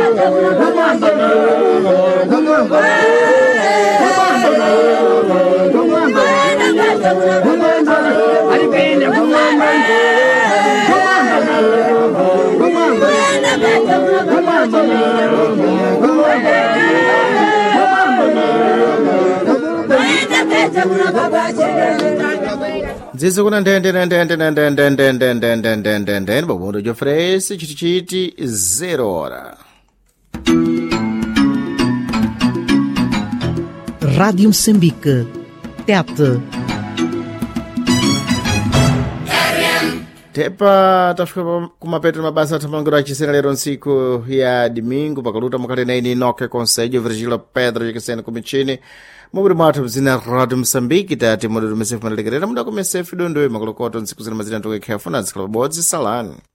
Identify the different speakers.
Speaker 1: Zizo kuna ndende babundo jofresi chiti 0 hora.
Speaker 2: Rádio Moçambique, TET.
Speaker 1: Tepa tafika kumapeto mabasa tamangura chisena lero nsiku ya domingo pakaluta mukale na ini noke konsejo Virgílio Pedro jikisena kumichini mubiri mwatu mzina Radio Moçambique tati mudu mesefu madalekerera muda kumesefu dondoe makolokoto nsiku zina mazina toke kefuna zikala bodzi salani.